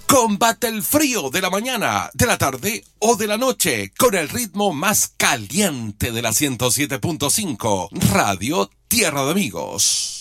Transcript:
Combate el frío de la mañana, de la tarde o de la noche con el ritmo más caliente de la 107.5 Radio Tierra de Amigos.